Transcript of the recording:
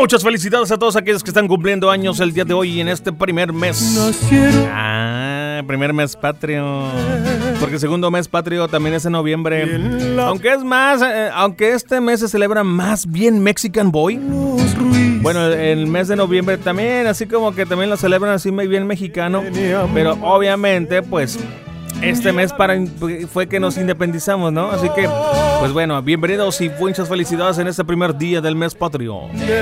Muchas felicidades a todos aquellos que están cumpliendo años el día de hoy en este primer mes. Primer mes patrio. Porque el segundo mes patrio también es en noviembre. Aunque este mes se celebra más bien Mexican Boy. Bueno, el mes de noviembre también, así como que también lo celebran así bien mexicano. Pero obviamente, pues, este mes fue que nos independizamos, ¿no? Así que, pues bueno, bienvenidos y muchas felicidades en este primer día del mes patrio.